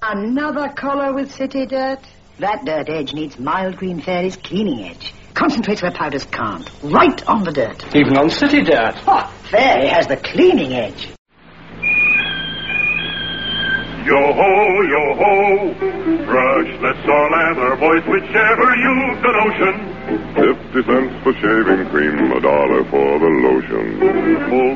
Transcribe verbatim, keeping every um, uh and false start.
Another collar with city dirt? That dirt edge needs Mild Green Fairy's cleaning edge. Concentrates where powders can't. Right on the dirt. Even on city dirt. Oh, Fairy has the cleaning edge. Yo-ho, yo-ho, brushless or lather, boys, whichever you've the notion. Fifty cents for shaving cream, a dollar for the lotion. Full